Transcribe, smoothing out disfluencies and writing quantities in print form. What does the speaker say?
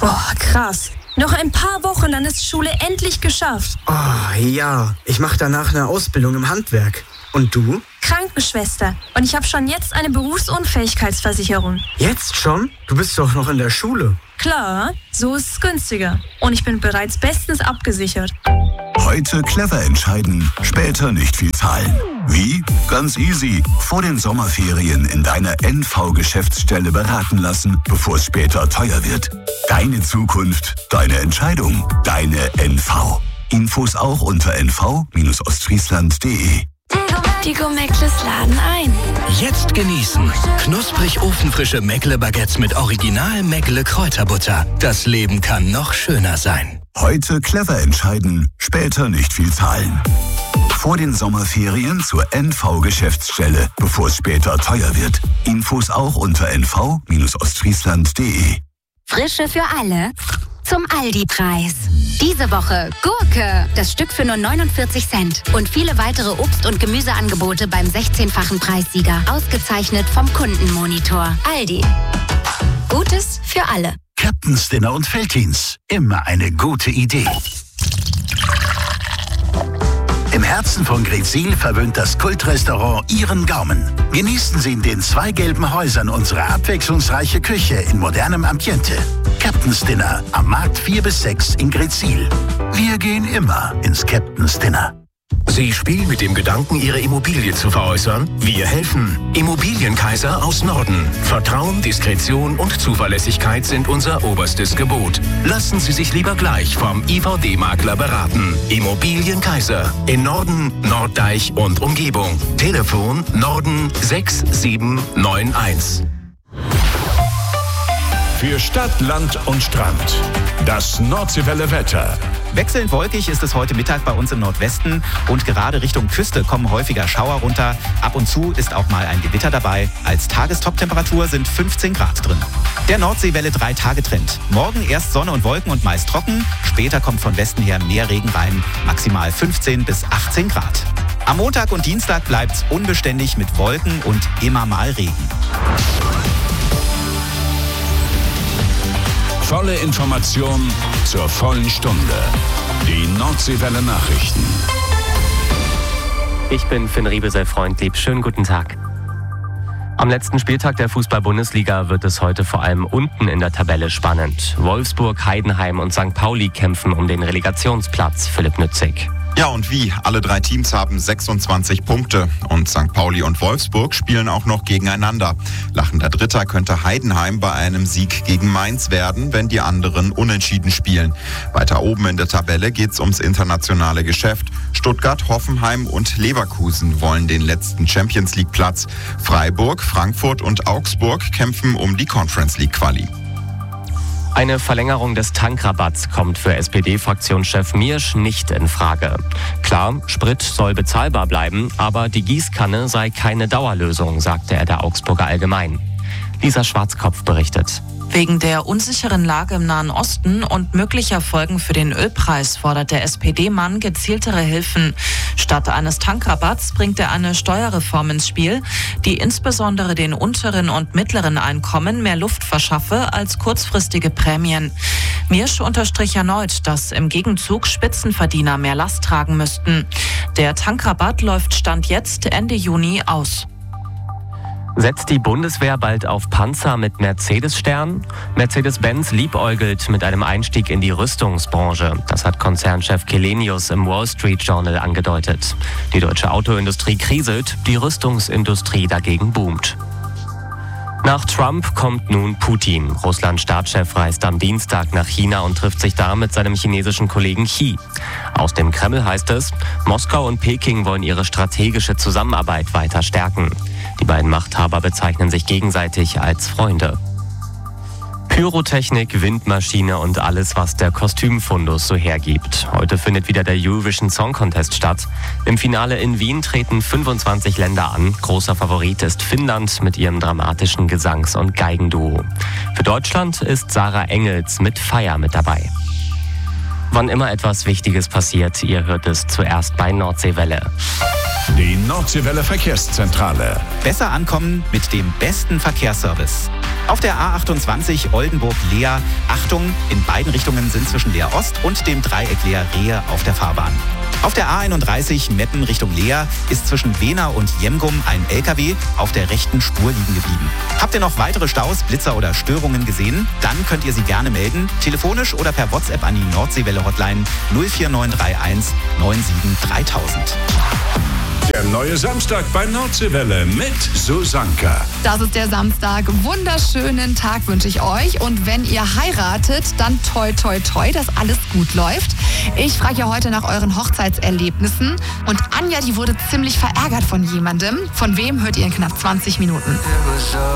Boah, krass. Noch ein paar Wochen, dann ist Schule endlich geschafft. Oh, ja. Ich mache danach eine Ausbildung im Handwerk. Und du? Krankenschwester. Und ich habe schon jetzt eine Berufsunfähigkeitsversicherung. Jetzt schon? Du bist doch noch in der Schule. Klar, so ist es günstiger. Und ich bin bereits bestens abgesichert. Heute clever entscheiden, später nicht viel zahlen. Wie? Ganz easy. Vor den Sommerferien in deiner NV-Geschäftsstelle beraten lassen, bevor es später teuer wird. Deine Zukunft, deine Entscheidung, deine NV. Infos auch unter nv-ostfriesland.de. Die Go-Meckles laden ein. Jetzt genießen. Knusprig ofenfrische Meckle-Baguettes mit Original Meckle-Kräuterbutter. Das Leben kann noch schöner sein. Heute clever entscheiden, später nicht viel zahlen. Vor den Sommerferien zur NV-Geschäftsstelle, bevor es später teuer wird. Infos auch unter nv-ostfriesland.de. Frische für alle zum Aldi-Preis. Diese Woche Gurke, das Stück für nur 49 Cent. Und viele weitere Obst- und Gemüseangebote beim 16-fachen Preissieger. Ausgezeichnet vom Kundenmonitor. Aldi. Gutes für alle. Captain's Dinner und Veltins. Immer eine gute Idee. Im Herzen von Greetsiel verwöhnt das Kultrestaurant Ihren Gaumen. Genießen Sie in den 2 gelben Häusern unsere abwechslungsreiche Küche in modernem Ambiente. Captain's Dinner am Markt 4 bis 6 in Greetsiel. Wir gehen immer ins Captain's Dinner. Sie spielen mit dem Gedanken, Ihre Immobilie zu veräußern? Wir helfen. Immobilienkaiser aus Norden. Vertrauen, Diskretion und Zuverlässigkeit sind unser oberstes Gebot. Lassen Sie sich lieber gleich vom IVD-Makler beraten. Immobilienkaiser. In Norden, Norddeich und Umgebung. Telefon Norden 6791. Für Stadt, Land und Strand. Das Nordseewelle Wetter. Wechselnd wolkig ist es heute Mittag bei uns im Nordwesten und gerade Richtung Küste kommen häufiger Schauer runter. Ab und zu ist auch mal ein Gewitter dabei. Als Tagestoptemperatur sind 15 Grad drin. Der Nordseewelle 3-Tage-Trend. Morgen erst Sonne und Wolken und meist trocken. Später kommt von Westen her mehr Regen rein. Maximal 15 bis 18 Grad. Am Montag und Dienstag bleibt's unbeständig mit Wolken und immer mal Regen. Volle Information zur vollen Stunde. Die Nordseewelle Nachrichten. Ich bin Finn Riebesel-Freundlieb. Schönen guten Tag. Am letzten Spieltag der Fußball-Bundesliga wird es heute vor allem unten in der Tabelle spannend. Wolfsburg, Heidenheim und St. Pauli kämpfen um den Relegationsplatz. Philipp Nützig. Ja, und wie? Alle 3 Teams haben 26 Punkte. Und St. Pauli und Wolfsburg spielen auch noch gegeneinander. Lachender Dritter könnte Heidenheim bei einem Sieg gegen Mainz werden, wenn die anderen unentschieden spielen. Weiter oben in der Tabelle geht's ums internationale Geschäft. Stuttgart, Hoffenheim und Leverkusen wollen den letzten Champions-League-Platz. Freiburg, Frankfurt und Augsburg kämpfen um die Conference-League-Quali. Eine Verlängerung des Tankrabatts kommt für SPD-Fraktionschef Miersch nicht in Frage. Klar, Sprit soll bezahlbar bleiben, aber die Gießkanne sei keine Dauerlösung, sagte er der Augsburger Allgemein. Lisa Schwarzkopf berichtet. Wegen der unsicheren Lage im Nahen Osten und möglicher Folgen für den Ölpreis fordert der SPD-Mann gezieltere Hilfen. Statt eines Tankrabatts bringt er eine Steuerreform ins Spiel, die insbesondere den unteren und mittleren Einkommen mehr Luft verschaffe als kurzfristige Prämien. Miersch unterstrich erneut, dass im Gegenzug Spitzenverdiener mehr Last tragen müssten. Der Tankrabatt läuft Stand jetzt Ende Juni aus. Setzt die Bundeswehr bald auf Panzer mit Mercedes-Stern? Mercedes-Benz liebäugelt mit einem Einstieg in die Rüstungsbranche. Das hat Konzernchef Källenius im Wall Street Journal angedeutet. Die deutsche Autoindustrie kriselt, die Rüstungsindustrie dagegen boomt. Nach Trump kommt nun Putin. Russlands Staatschef reist am Dienstag nach China und trifft sich da mit seinem chinesischen Kollegen Xi. Aus dem Kreml heißt es, Moskau und Peking wollen ihre strategische Zusammenarbeit weiter stärken. Die beiden Machthaber bezeichnen sich gegenseitig als Freunde. Pyrotechnik, Windmaschine und alles, was der Kostümfundus so hergibt. Heute findet wieder der Eurovision Song Contest statt. Im Finale in Wien treten 25 Länder an. Großer Favorit ist Finnland mit ihrem dramatischen Gesangs- und Geigenduo. Für Deutschland ist Sarah Engels mit Feier mit dabei. Wann immer etwas Wichtiges passiert, ihr hört es zuerst bei Nordseewelle. Die Nordseewelle Verkehrszentrale. Besser ankommen mit dem besten Verkehrsservice. Auf der A28 Oldenburg-Leer, Achtung, in beiden Richtungen sind zwischen Leer Ost und dem Dreieck Leer-Rehe auf der Fahrbahn. Auf der A31 Meppen Richtung Leer ist zwischen Wehna und Jemgum ein LKW auf der rechten Spur liegen geblieben. Habt ihr noch weitere Staus, Blitzer oder Störungen gesehen? Dann könnt ihr sie gerne melden, telefonisch oder per WhatsApp an die Nordseewelle-Hotline 04931 97 3000. Der neue Samstag bei Nordseewelle mit Susanka. Das ist der Samstag. Wunderschönen Tag wünsche ich euch. Und wenn ihr heiratet, dann toi, toi, toi, dass alles gut läuft. Ich frage ja heute nach euren Hochzeitserlebnissen. Und Anja, die wurde ziemlich verärgert von jemandem. Von wem hört ihr in knapp 20 Minuten.